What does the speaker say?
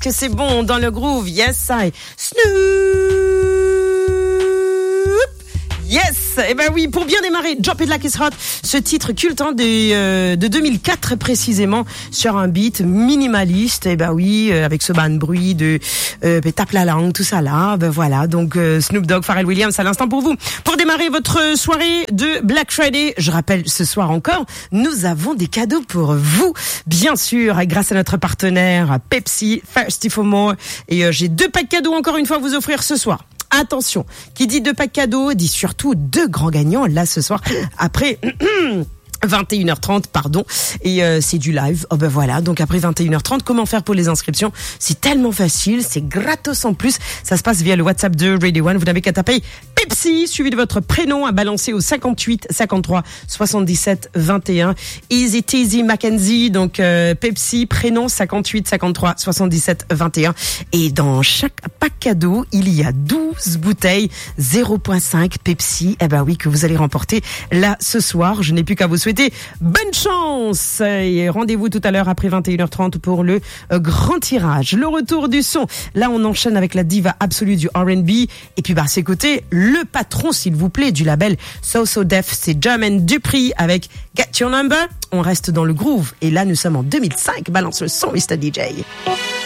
que c'est bon dans le groove. Yes, I. Snoop. Yes, eh ben oui, pour bien démarrer, Drop It Like It's Hot, ce titre culte de 2004 précisément, sur un beat minimaliste, eh ben oui, avec ce bas de bruit de tape la langue, tout ça là, ben voilà, donc Snoop Dogg, Pharrell Williams à l'instant pour vous. Pour démarrer votre soirée de Black Friday, je rappelle ce soir encore, nous avons des cadeaux pour vous, bien sûr, grâce à notre partenaire Pepsi, Thirsty for More, et j'ai 2 packs cadeaux encore une fois à vous offrir ce soir. Attention, qui dit 2 packs cadeaux, dit surtout 2 grands gagnants là ce soir, après 21h30, pardon, et c'est du live. Oh ben voilà, donc après 21h30, comment faire pour les inscriptions? C'est tellement facile, c'est gratos en plus. Ça se passe via le WhatsApp de Radio One. Vous n'avez qu'à taper Pepsi, suivi de votre prénom, à balancer au 58 53 77 21. Easy Teasy Mackenzie, donc Pepsi, prénom 58 53 77 21. Et dans chaque pack cadeau, il y a 12 bouteilles 0.5 Pepsi. Eh ben oui, que vous allez remporter là ce soir. Je n'ai plus qu'à vous souhaiter bonne chance et rendez-vous tout à l'heure après 21h30 pour le grand tirage. Le retour du son. Là, on enchaîne avec la diva absolue du R&B et puis à ses côtés, le patron, s'il vous plaît, du label So So Def, c'est Jermaine Dupri avec Get Your Number. On reste dans le groove et là, nous sommes en 2005. Balance le son, Mr. DJ.